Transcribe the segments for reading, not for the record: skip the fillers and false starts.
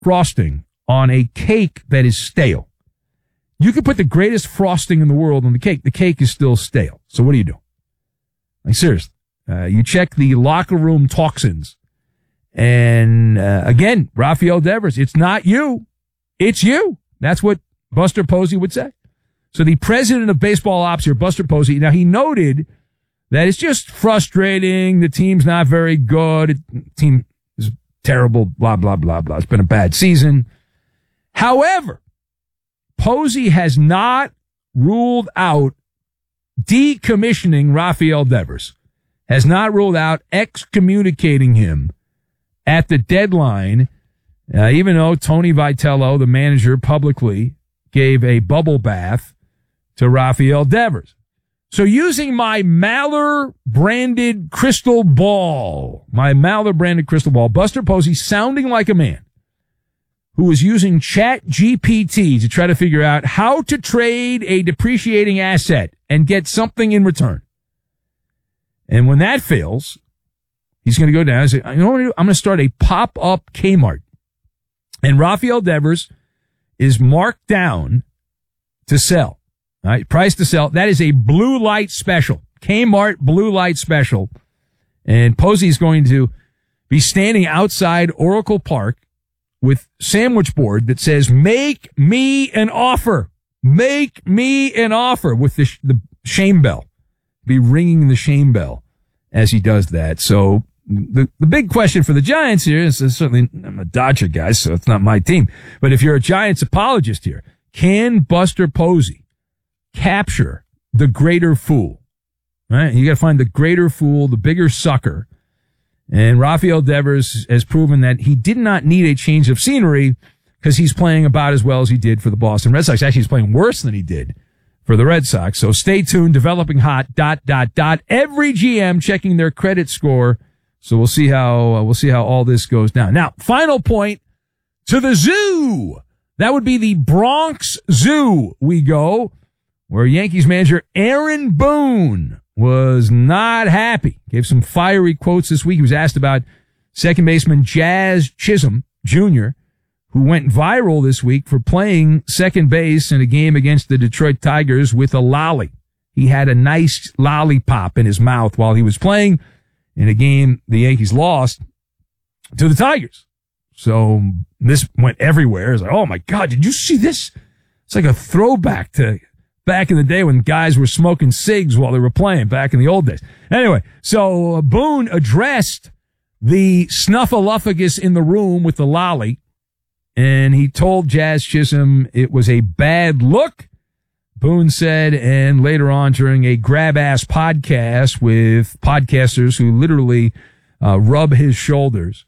frosting on a cake that is stale. You can put the greatest frosting in the world on the cake. The cake is still stale. So what do you do? Like, seriously. You check the locker room toxins. And, again, Rafael Devers, it's not you. It's you. That's what Buster Posey would say. So the president of baseball ops here, Buster Posey, now he noted that it's just frustrating. The team's not very good. The team is terrible, blah, blah, blah, blah. It's been a bad season. However, Posey has not ruled out decommissioning Rafael Devers, has not ruled out excommunicating him at the deadline, even though Tony Vitello, the manager, publicly gave a bubble bath to Rafael Devers. So using my Maller-branded crystal ball, Buster Posey, sounding like a man who was using ChatGPT to try to figure out how to trade a depreciating asset and get something in return. And when that fails, he's going to go down and say, you know what I'm going to do? I'm going to start a pop-up Kmart. And Rafael Devers is marked down to sell. All right, price to sell. That is a blue light special. Kmart blue light special. And Posey's going to be standing outside Oracle Park with sandwich board that says, make me an offer. Make me an offer, with the shame bell. Be ringing the shame bell as he does that. So the big question for the Giants here is certainly, I'm a Dodger guy, so it's not my team. But if you're a Giants apologist here, can Buster Posey capture the greater fool? Right? You got to find the greater fool, the bigger sucker. And Rafael Devers has proven that he did not need a change of scenery because he's playing about as well as he did for the Boston Red Sox. Actually, he's playing worse than he did for the Red Sox. So stay tuned. Developing hot. ... Every GM checking their credit score. So we'll see how all this goes down. Now, final point, to the zoo. That would be the Bronx Zoo. We go, where Yankees manager Aaron Boone was not happy. Gave some fiery quotes this week. He was asked about second baseman Jazz Chisholm Jr., who went viral this week for playing second base in a game against the Detroit Tigers with a lolly. He had a nice lollipop in his mouth while he was playing in a game the Yankees lost to the Tigers. So this went everywhere. It's like, oh my God, did you see this? It's like a throwback to back in the day when guys were smoking cigs while they were playing back in the old days. Anyway, so Boone addressed the snuffleupagus in the room with the lolly, and he told Jazz Chisholm it was a bad look. Boone said, and later on during a grab-ass podcast with podcasters who literally rub his shoulders.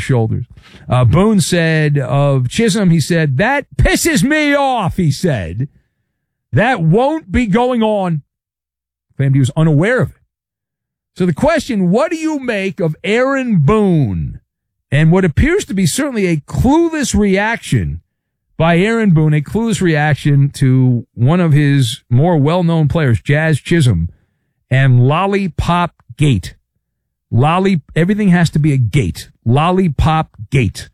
Boone said of Chisholm, he said, that pisses me off, he said. That won't be going on. Claimed he was unaware of it. So the question, what do you make of Aaron Boone and what appears to be certainly a clueless reaction by Aaron Boone, a clueless reaction to one of his more well-known players, Jazz Chisholm, and Lollipop Gate. Everything has to be a gate. Lollipop Gate.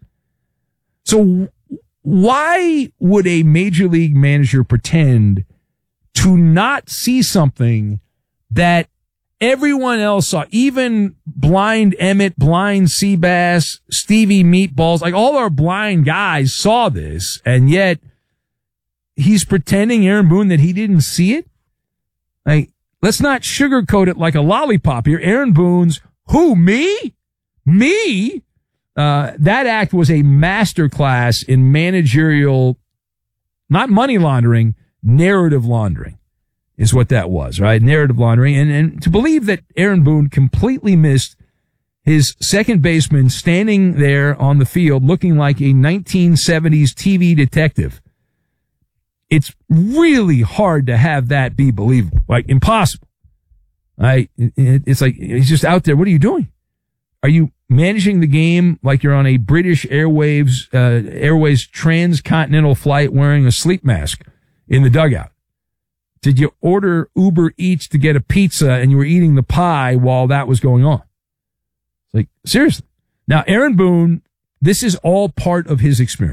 So why would a major league manager pretend to not see something that everyone else saw? Even blind Emmett, blind Seabass, Stevie Meatballs, like all our blind guys saw this, and yet he's pretending, Aaron Boone, that he didn't see it? Like, let's not sugarcoat it like a lollipop here. Aaron Boone's, who, me? Me? That act was a masterclass in managerial, not money laundering, narrative laundering is what that was, right? Narrative laundering. And to believe that Aaron Boone completely missed his second baseman standing there on the field looking like a 1970s TV detective. It's really hard to have that be believable, like impossible. It's like, he's just out there. What are you doing? Are you managing the game like you're on a British Airways transcontinental flight wearing a sleep mask in the dugout? Did you order Uber Eats to get a pizza and you were eating the pie while that was going on? It's like, seriously. Now, Aaron Boone This is all part of his experience.